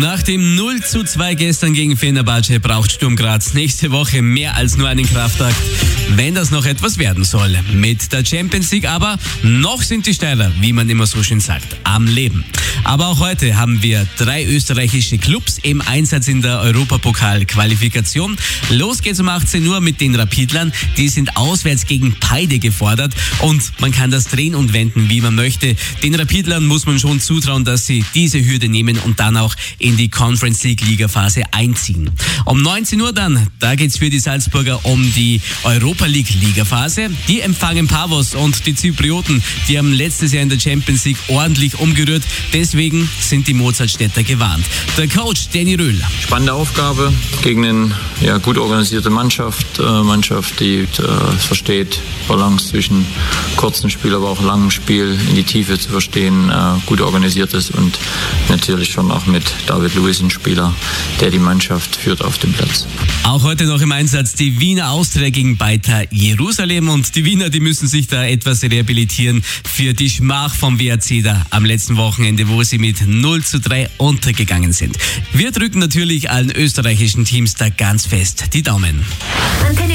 Nach dem 0:2 gestern gegen Fenerbahce braucht Sturm Graz nächste Woche mehr als nur einen Kraftakt, wenn das noch etwas werden soll. Mit der Champions League aber noch sind die Steiler, wie man immer so schön sagt, am Leben. Aber auch heute haben wir 3 österreichische Clubs im Einsatz in der Europapokal-Qualifikation. Los geht's um 18 Uhr mit den Rapidlern. Die sind auswärts gegen Paide gefordert und man kann das drehen und wenden, wie man möchte. Den Rapidlern muss man schon zutrauen, dass sie diese Hürde nehmen und dann auch in die Conference League Ligaphase einziehen. Um 19 Uhr dann, da geht's für die Salzburger um die Europa League Ligaphase. Die empfangen Pavos und die Zyprioten, die haben letztes Jahr in der Champions League ordentlich umgerührt. Deswegen sind die Mozartstädter gewarnt. Der Coach Danny Röhl. Spannende Aufgabe gegen eine gut organisierte Mannschaft, die versteht, Balance zwischen kurzem Spiel, aber auch langem Spiel in die Tiefe zu verstehen, gut organisiert ist und natürlich schon auch mit David Luiz ein Spieler, der die Mannschaft führt auf dem Platz. Auch heute noch im Einsatz die Wiener Austria gegen Beitar Jerusalem und die Wiener, die müssen sich da etwas rehabilitieren für die Schmach vom WAC da am letzten Wochenende, wo sie mit 0:3 untergegangen sind. Wir drücken natürlich allen österreichischen Teams da ganz fest die Daumen.